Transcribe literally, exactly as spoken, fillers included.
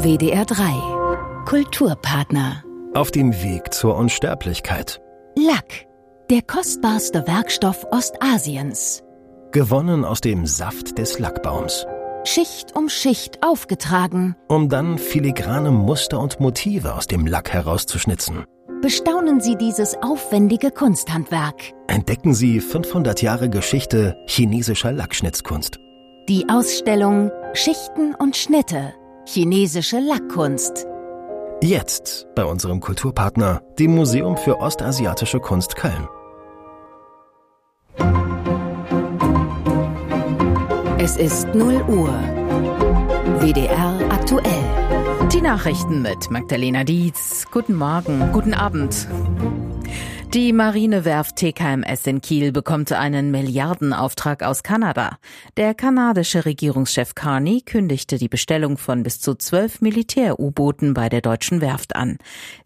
W D R drei Kulturpartner. Auf dem Weg zur Unsterblichkeit. Lack, der kostbarste Werkstoff Ostasiens. Gewonnen aus dem Saft des Lackbaums. Schicht um Schicht aufgetragen, Um dann filigrane Muster und Motive aus dem Lack herauszuschnitzen. bestaunen Sie dieses aufwendige Kunsthandwerk. Entdecken Sie fünfhundert Jahre Geschichte chinesischer Lackschnitzkunst. Die Ausstellung Schichten und Schnitte, chinesische Lackkunst. Jetzt bei unserem Kulturpartner, dem Museum für Ostasiatische Kunst Köln. Es ist null Uhr. W D R aktuell. Die Nachrichten mit Magdalena Dietz. Guten Morgen, guten Abend. Die Marinewerft T K M S in Kiel bekommt einen Milliardenauftrag aus Kanada. Der kanadische Regierungschef Carney kündigte die Bestellung von bis zu zwölf Militär-U-Booten bei der deutschen Werft an.